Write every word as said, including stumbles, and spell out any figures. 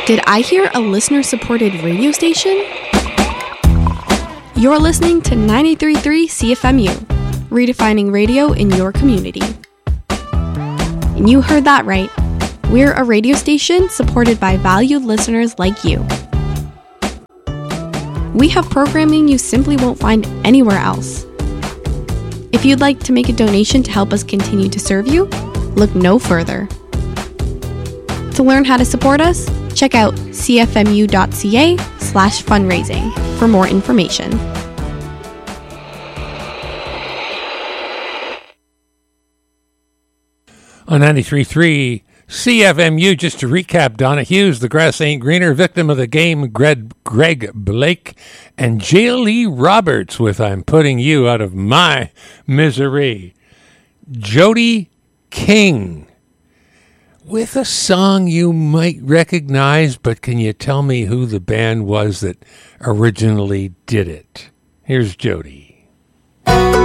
Did I hear a listener-supported radio station? You're listening to ninety-three point three C F M U, redefining radio in your community. And you heard that right. We're a radio station supported by valued listeners like you. We have programming you simply won't find anywhere else. If you'd like to make a donation to help us continue to serve you, look no further. To learn how to support us, check out cfmu.ca slash fundraising for more information. On ninety-three point three C F M U, just to recap, Donna Hughes, The Grass Ain't Greener, victim of the game, Greg, Greg Blake, and J. Lee Roberts with I'm Putting You Out of My Misery. Jody King with a song you might recognize, but can you tell me who the band was that originally did it? Here's Jody.